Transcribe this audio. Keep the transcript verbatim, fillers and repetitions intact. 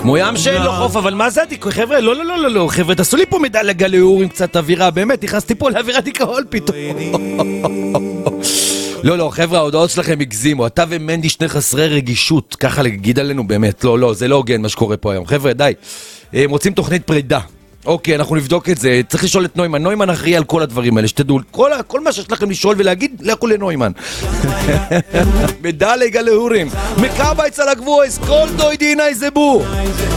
כמו ים שאין לו חוף, אבל מה זה הדיכוי? חבר'ה, לא, לא, לא, לא, לא, חבר'ה, תעשו לי פה מדליה גלאור עם קצת אווירה, באמת, נכנסתי פה לאווירת דיכאון פתאום. לא, לא, חבר'ה, ההודעות שלכם הגזימו, אתה ומנדי שני חסרי רגישות, ככה להגיד עלינו באמת, לא, לא, זה לא הוגן מה שקורה פה היום. חבר'ה, די, הם רוצים תוכנית פרידה. אוקיי, אנחנו נבדוק את זה, צריך לשאול את נוימן, נוימן אחראי על כל הדברים האלה, שתדעו, כל, כל מה שיש לכם לשאול ולהגיד, לכו לנוימן. מדליה גלאורים, מקרבייץ על הגבוהס, כל דוי דינה איזה בור.